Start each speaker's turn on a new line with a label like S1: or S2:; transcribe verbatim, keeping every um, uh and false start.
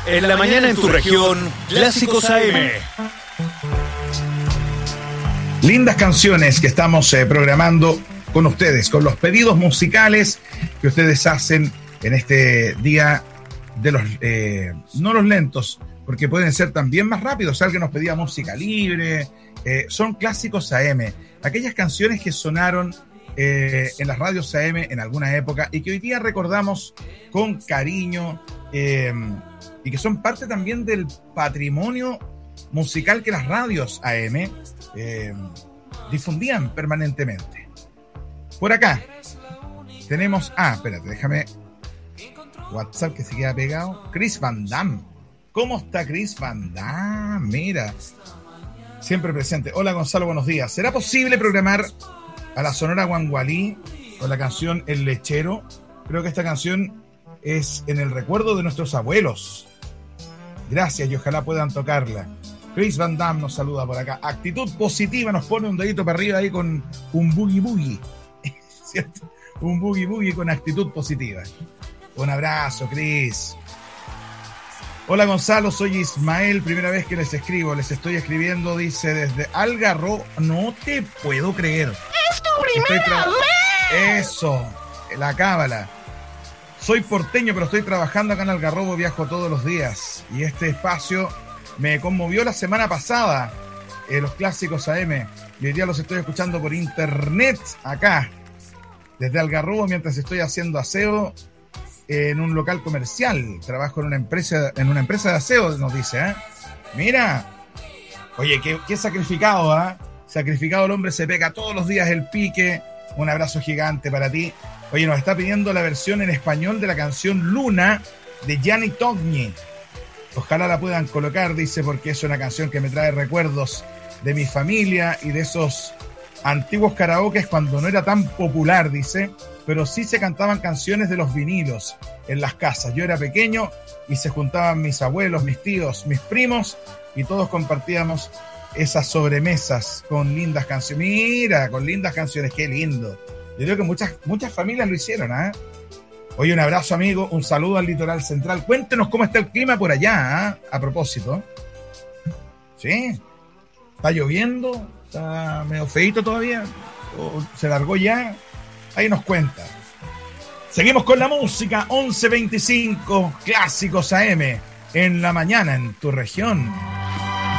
S1: En la mañana en tu región, Clásicos A M.
S2: Lindas canciones que estamos eh, programando con ustedes, con los pedidos musicales que ustedes hacen en este día de los, eh, no los lentos, porque pueden ser también más rápidos. Alguien nos pedía música libre, eh, son Clásicos A M, aquellas canciones que sonaron eh, en las radios A M en alguna época y que hoy día recordamos con cariño, eh, y que son parte también del patrimonio musical que las radios A M eh, difundían permanentemente. Por acá tenemos, ah, espérate, déjame WhatsApp que se queda pegado. Chris Van Damme. ¿Cómo está Chris Van Damme? Mira, siempre presente. Hola Gonzalo, buenos días. ¿Será posible programar a la Sonora Guangualí con la canción El Lechero? Creo que esta canción es en el recuerdo de nuestros abuelos. Gracias y ojalá puedan tocarla. Chris Van Damme nos saluda por acá. Actitud positiva, nos pone un dedito para arriba ahí con un boogie boogie. ¿Cierto? Un boogie boogie con actitud positiva. Un abrazo, Chris. Hola Gonzalo, soy Ismael, primera vez que les escribo. Les estoy escribiendo, dice, desde Algarrobo. No te puedo creer.
S3: ¡Es tu primera
S2: tra-
S3: vez!
S2: Eso, la cábala. Soy porteño, pero estoy trabajando acá en Algarrobo, viajo todos los días. Y este espacio me conmovió la semana pasada, eh, los Clásicos A M. Y hoy día los estoy escuchando por internet acá, desde Algarrobo, mientras estoy haciendo aseo en un local comercial. Trabajo en una empresa, en una empresa de aseo, nos dice, ¿eh? Mira, oye, qué, qué sacrificado, ¿ah? ¿eh? Sacrificado el hombre, se pega todos los días el pique. Un abrazo gigante para ti. Oye, nos está pidiendo la versión en español de la canción Luna de Gianni Togni. Ojalá la puedan colocar, dice, porque es una canción que me trae recuerdos de mi familia y de esos antiguos karaokes cuando no era tan popular, dice, pero sí se cantaban canciones de los vinilos en las casas. Yo era pequeño y se juntaban mis abuelos, mis tíos, mis primos y todos compartíamos esas sobremesas con lindas canciones. Mira, con lindas canciones, qué lindo. Yo creo que muchas, muchas familias lo hicieron, ¿eh? Oye, un abrazo, amigo, un saludo al litoral central. Cuéntenos cómo está el clima por allá, ¿eh? A propósito. ¿Sí? ¿Está lloviendo? ¿Está medio feíto todavía? ¿O se largó ya? Ahí nos cuenta. Seguimos con la música. once veinticinco, Clásicos A M. En la mañana, en tu región.